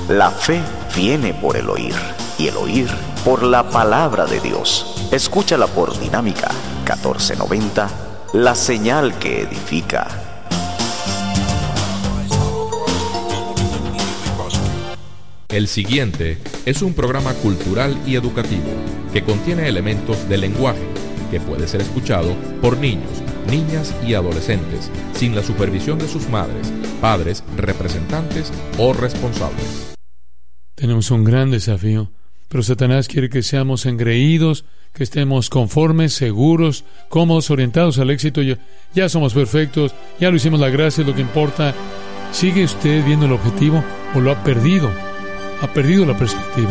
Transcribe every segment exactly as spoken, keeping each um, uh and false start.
La fe viene por el oír, y el oír por la palabra de Dios. Escúchala por Dinámica catorce noventa, la señal que edifica. El siguiente es un programa cultural y educativo que contiene elementos de lenguaje que puede ser escuchado por niños, niñas y adolescentes sin la supervisión de sus madres, padres, representantes o responsables. Tenemos un gran desafío, pero Satanás quiere que seamos engreídos, que estemos conformes, seguros, cómodos, orientados al éxito. Ya, ya somos perfectos, ya lo hicimos, la gracia es lo que importa. ¿Sigue usted viendo el objetivo o lo ha perdido? Ha perdido la perspectiva.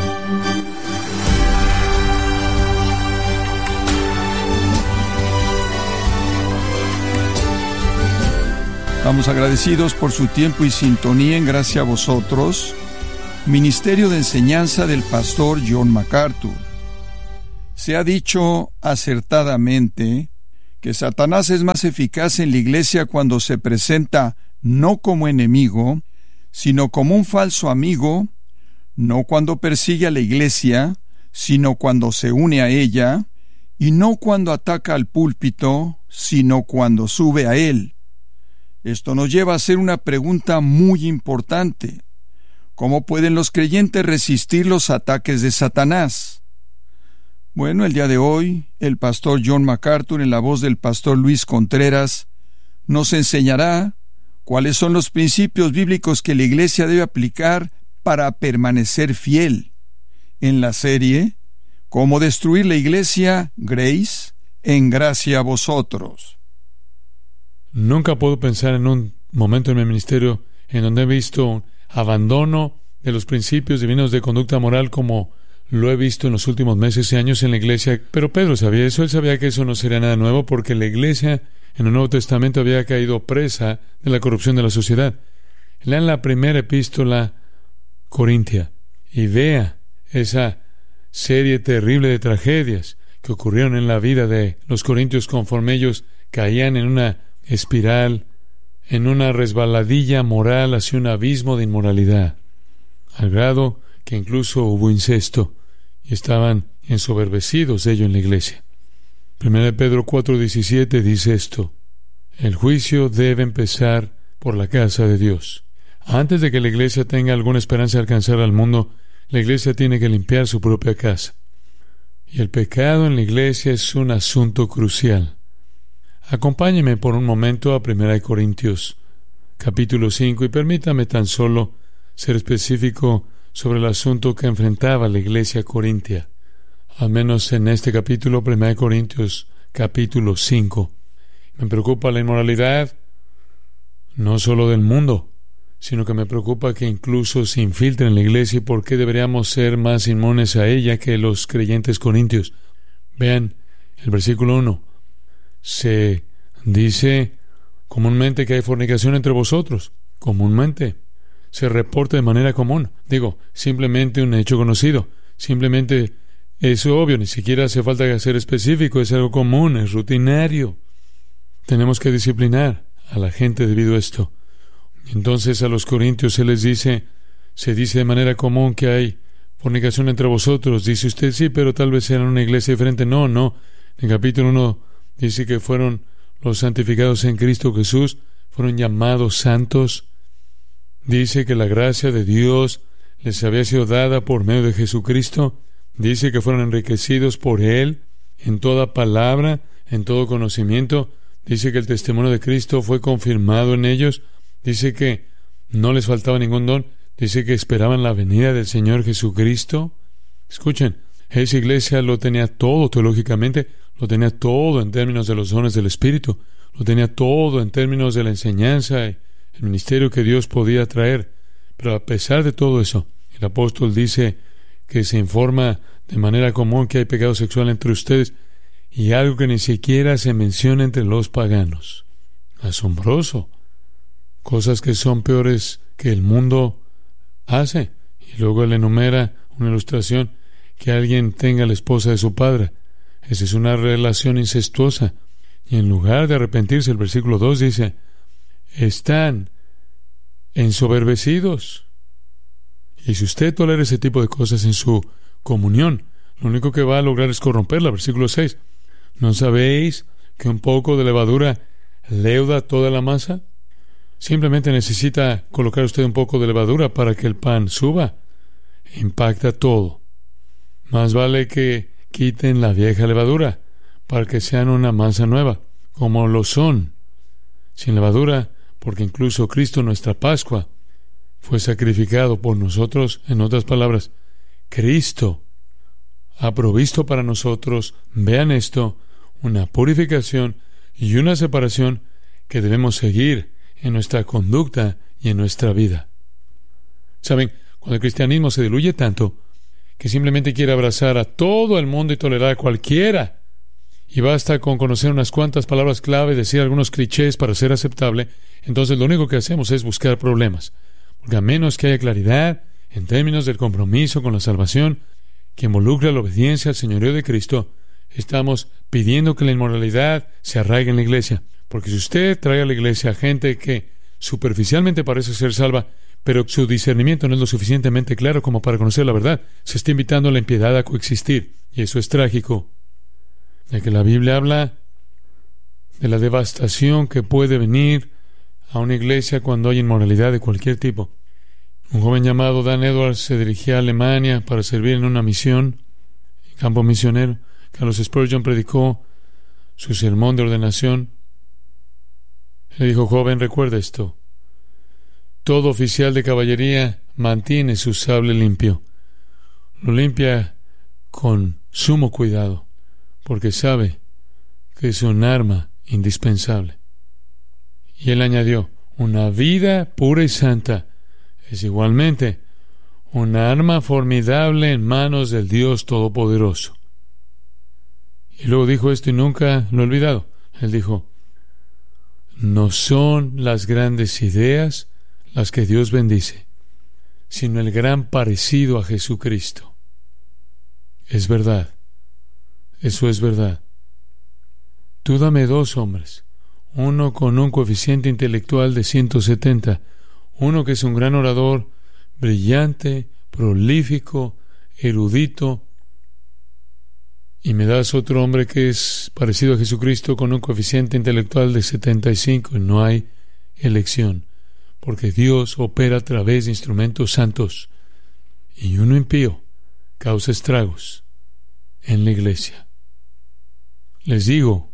Estamos agradecidos por su tiempo y sintonía en Gracia a Vosotros, Ministerio de Enseñanza del Pastor John MacArthur. Se ha dicho acertadamente que Satanás es más eficaz en la iglesia cuando se presenta no como enemigo, sino como un falso amigo, no cuando persigue a la iglesia, sino cuando se une a ella, y no cuando ataca al púlpito, sino cuando sube a él. Esto nos lleva a hacer una pregunta muy importante. ¿Cómo pueden los creyentes resistir los ataques de Satanás? Bueno, el día de hoy, el pastor John MacArthur, en la voz del pastor Luis Contreras, nos enseñará cuáles son los principios bíblicos que la iglesia debe aplicar para permanecer fiel. En la serie, ¿Cómo destruir la iglesia? Grace, en Gracia a Vosotros. Nunca puedo pensar en un momento en mi ministerio en donde he visto un abandono de los principios divinos de conducta moral como lo he visto en los últimos meses y años en la iglesia. Pero Pedro sabía eso, él sabía que eso no sería nada nuevo porque la iglesia en el Nuevo Testamento había caído presa de la corrupción de la sociedad. Lean la primera epístola Corintia y vea esa serie terrible de tragedias que ocurrieron en la vida de los corintios conforme ellos caían en una espiral, en una resbaladilla moral hacia un abismo de inmoralidad, al grado que incluso hubo incesto y estaban ensoberbecidos de ello en la iglesia. Primera de Pedro cuatro diecisiete dice esto: el juicio debe empezar por la casa de Dios. Antes de que la iglesia tenga alguna esperanza de alcanzar al mundo, la iglesia tiene que limpiar su propia casa. Y el pecado en la iglesia es un asunto crucial. Acompáñeme por un momento a Primera de Corintios, capítulo cinco, y permítame tan solo ser específico sobre el asunto que enfrentaba la iglesia corintia. Al menos en este capítulo, Primera de Corintios, capítulo cinco. Me preocupa la inmoralidad, no solo del mundo, sino que me preocupa que incluso se infiltre en la iglesia y por qué deberíamos ser más inmunes a ella que los creyentes corintios. Vean el versículo uno. Se dice comúnmente que hay fornicación entre vosotros. Comúnmente. Se reporta de manera común. Digo, simplemente un hecho conocido. Simplemente es obvio, ni siquiera hace falta ser específico, es algo común, es rutinario. Tenemos que disciplinar a la gente debido a esto. Entonces a los corintios se les dice, se dice de manera común que hay fornicación entre vosotros. Dice usted, sí, pero tal vez era una iglesia diferente. No, no. En el capítulo uno dice que fueron los santificados en Cristo Jesús, fueron llamados santos. Dice que la gracia de Dios les había sido dada por medio de Jesucristo. Dice que fueron enriquecidos por Él en toda palabra, en todo conocimiento. Dice que el testimonio de Cristo fue confirmado en ellos. Dice que no les faltaba ningún don. Dice que esperaban la venida del Señor Jesucristo. Escuchen, esa iglesia lo tenía todo teológicamente, lo tenía todo en términos de los dones del Espíritu, lo tenía todo en términos de la enseñanza y el ministerio que Dios podía traer. Pero a pesar de todo eso, el apóstol dice que se informa de manera común que hay pecado sexual entre ustedes y algo que ni siquiera se menciona entre los paganos. Asombroso. Cosas que son peores que el mundo hace. Y luego él enumera una ilustración, que alguien tenga la esposa de su padre. Esa es una relación incestuosa. Y en lugar de arrepentirse, el versículo dos dice, están ensoberbecidos. Y si usted tolera ese tipo de cosas en su comunión, lo único que va a lograr es corromperla. Versículo seis. ¿No sabéis que un poco de levadura leuda toda la masa? Simplemente necesita colocar usted un poco de levadura para que el pan suba. Impacta todo. Más vale que quiten la vieja levadura para que sean una masa nueva, como lo son, sin levadura, porque incluso Cristo, nuestra Pascua, fue sacrificado por nosotros. En otras palabras, Cristo ha provisto para nosotros, vean esto, una purificación y una separación que debemos seguir en nuestra conducta y en nuestra vida. ¿Saben? Cuando el cristianismo se diluye tanto que simplemente quiere abrazar a todo el mundo y tolerar a cualquiera, y basta con conocer unas cuantas palabras clave, decir algunos clichés para ser aceptable, entonces lo único que hacemos es buscar problemas. Porque a menos que haya claridad en términos del compromiso con la salvación que involucra la obediencia al señorío de Cristo, estamos pidiendo que la inmoralidad se arraigue en la iglesia. Porque si usted trae a la iglesia a gente que superficialmente parece ser salva, pero su discernimiento no es lo suficientemente claro como para conocer la verdad, se está invitando a la impiedad a coexistir. Y eso es trágico. Ya que la Biblia habla de la devastación que puede venir a una iglesia cuando hay inmoralidad de cualquier tipo. Un joven llamado Dan Edwards se dirigía a Alemania para servir en una misión, en campo misionero. Carlos Spurgeon predicó su sermón de ordenación. Le dijo: joven, recuerda esto. Todo oficial de caballería mantiene su sable limpio. Lo limpia con sumo cuidado, porque sabe que es un arma indispensable. Y él añadió: una vida pura y santa es igualmente una arma formidable en manos del Dios Todopoderoso. Y luego dijo esto y nunca lo he olvidado. Él dijo: no son las grandes ideas las que Dios bendice, sino el gran parecido a Jesucristo. Es verdad. Eso es verdad. Tú dame dos hombres, uno con un coeficiente intelectual de ciento setenta, uno que es un gran orador, brillante, prolífico, erudito, y me das otro hombre que es parecido a Jesucristo con un coeficiente intelectual de setenta y cinco, y no hay elección, porque Dios opera a través de instrumentos santos, y uno impío causa estragos en la iglesia. Les digo,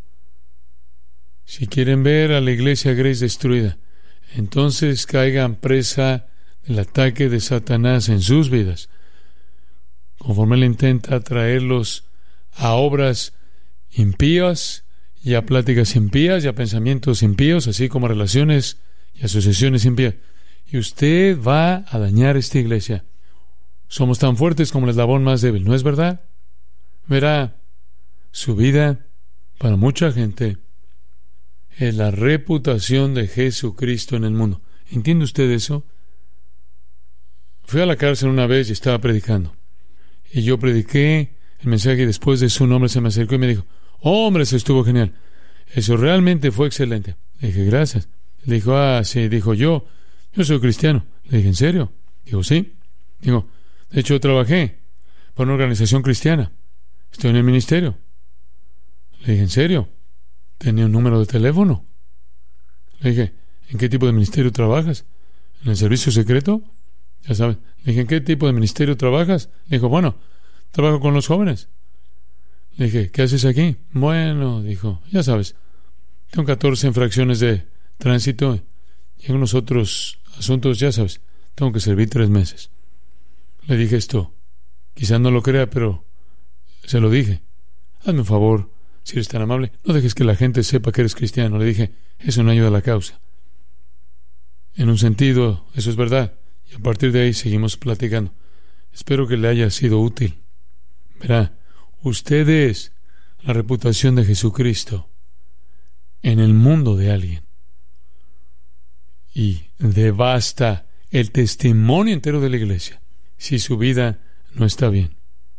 si quieren ver a la iglesia Grace destruida, entonces caigan presa del ataque de Satanás en sus vidas, conforme él intenta atraerlos a obras impías y a pláticas impías y a pensamientos impíos, así como a relaciones y asociaciones impías. Y usted va a dañar esta iglesia. Somos tan fuertes como el eslabón más débil, ¿no es verdad? Verá, su vida, para mucha gente, es la reputación de Jesucristo en el mundo. ¿Entiende usted eso? Fui a la cárcel una vez y estaba predicando. Y yo prediqué el mensaje y después de eso un hombre se me acercó y me dijo: oh, hombre, eso estuvo genial. Eso realmente fue excelente. Le dije: gracias. Le dijo: ah, sí. Dijo: yo, yo soy cristiano. Le dije: ¿en serio? Dijo: sí. Digo: de hecho, trabajé para una organización cristiana. Estoy en el ministerio. Le dije: ¿en serio? ¿Tenía un número de teléfono? Le dije: ¿en qué tipo de ministerio trabajas? ¿En el servicio secreto? Ya sabes. Le dije: ¿en qué tipo de ministerio trabajas? Le dijo: bueno, trabajo con los jóvenes. Le dije: ¿qué haces aquí? Bueno, dijo, ya sabes, tengo catorce infracciones de tránsito y algunos otros asuntos, ya sabes, tengo que servir tres meses. Le dije esto. Quizás no lo crea, pero se lo dije. Hazme un favor, si eres tan amable, no dejes que la gente sepa que eres cristiano. Le dije: eso no ayuda a la causa. En un sentido, eso es verdad. Y a partir de ahí seguimos platicando. Espero que le haya sido útil. Verá, usted es la reputación de Jesucristo en el mundo de alguien. Y devasta el testimonio entero de la iglesia si su vida no está bien.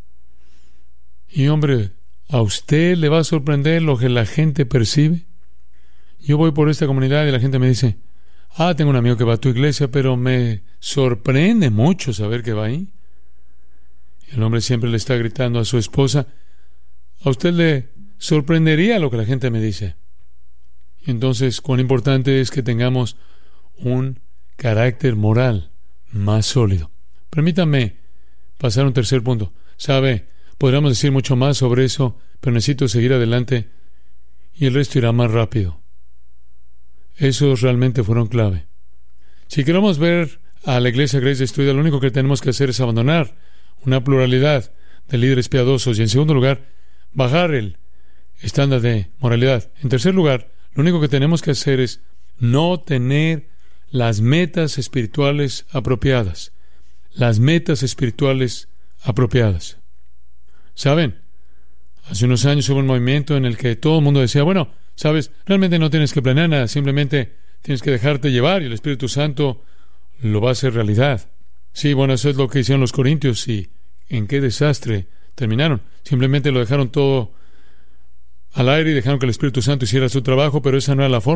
Y hombre, ¿a usted le va a sorprender lo que la gente percibe? Yo voy por esta comunidad y la gente me dice: Ah, tengo un amigo que va a tu iglesia, pero me sorprende mucho saber que va ahí. El hombre siempre le está gritando a su esposa, a usted le sorprendería lo que la gente me dice. Entonces, cuán importante es que tengamos un carácter moral más sólido. Permítame pasar a un tercer punto. Sabe, podríamos decir mucho más sobre eso, pero necesito seguir adelante y el resto irá más rápido. Esos realmente fueron clave. Si queremos ver a la iglesia Grace destruida, lo único que tenemos que hacer es abandonar una pluralidad de líderes piadosos y, en segundo lugar, bajar el estándar de moralidad. En tercer lugar, lo único que tenemos que hacer es no tener las metas espirituales apropiadas. Las metas espirituales apropiadas. ¿Saben? Hace unos años hubo un movimiento en el que todo el mundo decía, bueno, sabes, realmente no tienes que planear nada, simplemente tienes que dejarte llevar y el Espíritu Santo lo va a hacer realidad. Sí, bueno, eso es lo que hicieron los corintios y en qué desastre terminaron. Simplemente lo dejaron todo al aire y dejaron que el Espíritu Santo hiciera su trabajo, pero esa no era la forma.